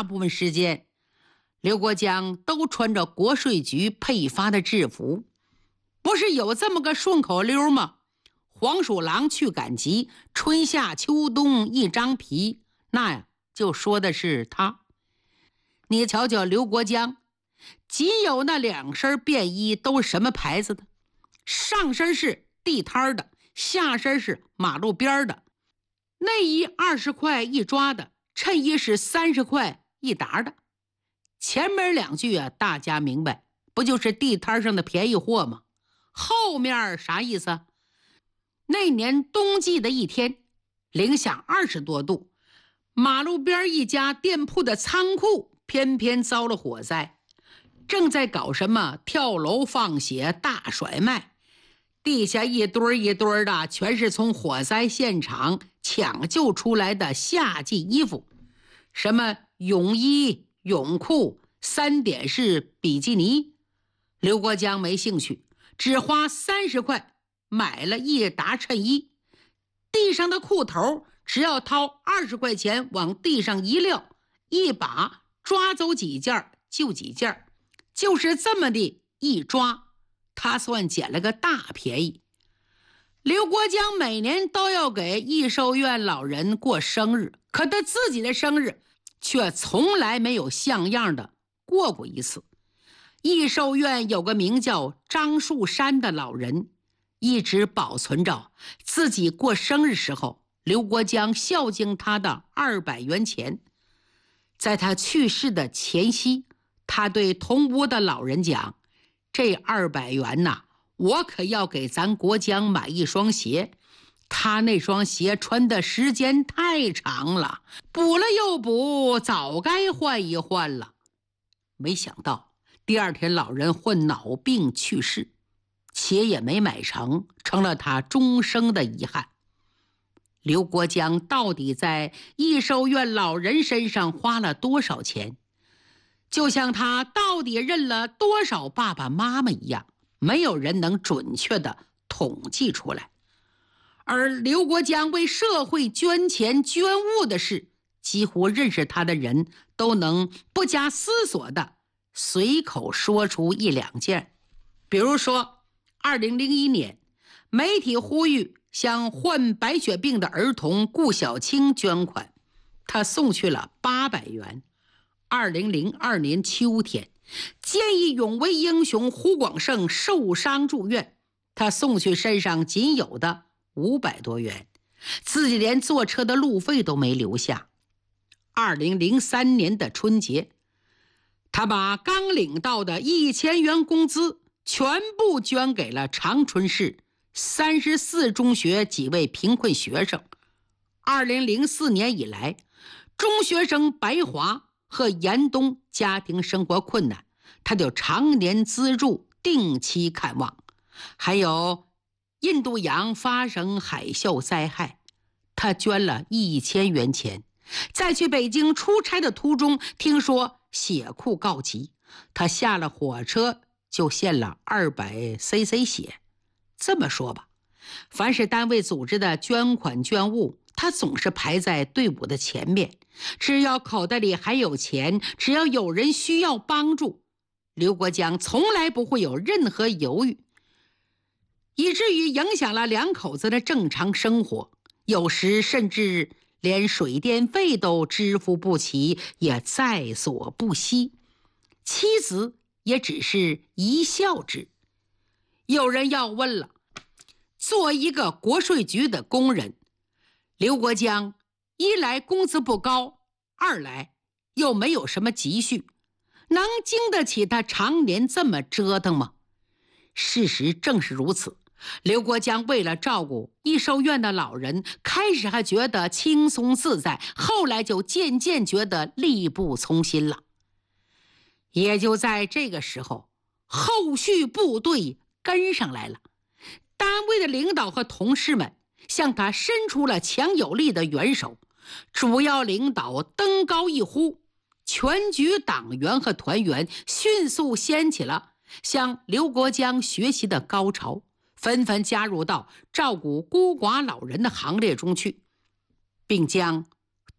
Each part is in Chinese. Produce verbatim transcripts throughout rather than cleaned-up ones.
部分时间，刘国江都穿着国税局配发的制服。不是有这么个顺口溜吗？黄鼠狼去赶集，春夏秋冬一张皮，那呀就说的是他。你瞧瞧刘国江，仅有那两身便衣都是什么牌子的？上身是地摊的，下身是马路边的。内衣二十块一抓的，衬衣是三十块一沓的。前面两句啊，大家明白，不就是地摊上的便宜货吗？后面啥意思？那年冬季的一天，零下二十多度，马路边一家店铺的仓库偏偏遭了火灾，正在搞什么跳楼放血大甩卖，地下一堆一堆的全是从火灾现场抢救出来的夏季衣服，什么泳衣、泳裤、三点式比基尼。刘国江没兴趣，只花三十块买了一沓衬衣，地上的裤头只要掏二十块钱往地上一撂，一把抓走几件就几件，就是这么的一抓，他算捡了个大便宜。刘国江每年都要给益寿院老人过生日，可他自己的生日却从来没有像样的过过一次。益寿院有个名叫张树山的老人，一直保存着自己过生日时候刘国江孝敬他的二百元钱。在他去世的前夕，他对同屋的老人讲，这二百元呐，我可要给咱国江买一双鞋，他那双鞋穿的时间太长了，补了又补，早该换一换了。没想到第二天老人患脑病去世，鞋也没买成，成了他终生的遗憾。刘国江到底在益寿院老人身上花了多少钱，就像他到底认了多少爸爸妈妈一样，没有人能准确的统计出来。而刘国江为社会捐钱捐物的事，几乎认识他的人都能不加思索的随口说出一两件。比如说二零零一年媒体呼吁向患白血病的儿童顾小青捐款，他送去了八百元。二零零二年秋天见义勇为英雄胡广胜受伤住院，他送去身上仅有的五百多元，自己连坐车的路费都没留下。二零零三年的春节，他把刚领到的一千元工资全部捐给了长春市三十四中学几位贫困学生。二零零四年以来，中学生白华和严冬家庭生活困难，他就常年资助定期看望。还有印度洋发生海啸灾害，他捐了一千元钱。在去北京出差的途中，听说血库告急，他下了火车就献了二百 C C 血。这么说吧，凡是单位组织的捐款捐物，他总是排在队伍的前面。只要口袋里还有钱，只要有人需要帮助，刘国江从来不会有任何犹豫，以至于影响了两口子的正常生活，有时甚至连水电费都支付不起，也在所不惜。妻子也只是一笑之。有人要问了，做一个国税局的工人，刘国江一来工资不高，二来又没有什么积蓄，能经得起他常年这么折腾吗？事实正是如此。刘国江为了照顾益寿院的老人，开始还觉得轻松自在，后来就渐渐觉得力不从心了。也就在这个时候，后续部队跟上来了，单位的领导和同事们向他伸出了强有力的援手。主要领导登高一呼，全局党员和团员迅速掀起了向刘国江学习的高潮，纷纷加入到照顾孤寡老人的行列中去，并将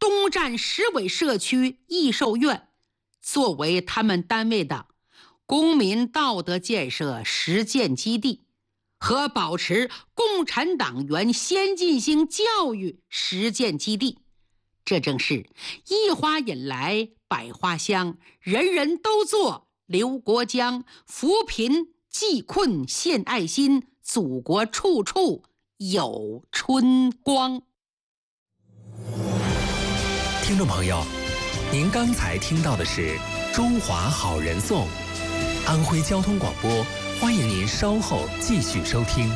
东站石尾社区益寿院作为他们单位的公民道德建设实践基地和保持共产党员先进性教育实践基地。这正是一花引来百花香，人人都做刘国江，扶贫济困献爱心，祖国处处有春光。 听众朋友，您刚才听到的是《中华好人颂》，安徽交通广播，欢迎您稍后继续收听。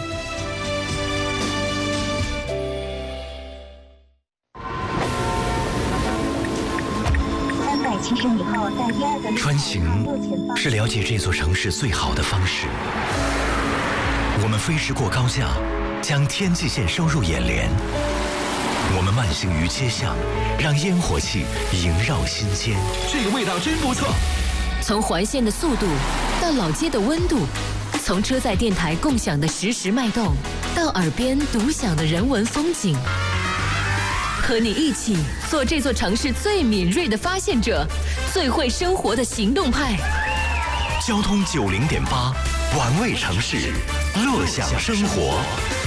穿行是了解这座城市最好的方式。我们飞驰过高架，将天际线收入眼帘。我们慢行于街巷，让烟火气萦绕心间。 这个味道真不错。 从环线的速度到老街的温度，从车载电台共享的实时脉动，到耳边独享的人文风景。和你一起做这座城市最敏锐的发现者，最会生活的行动派。 交通九零点八，玩味城市，乐享生活。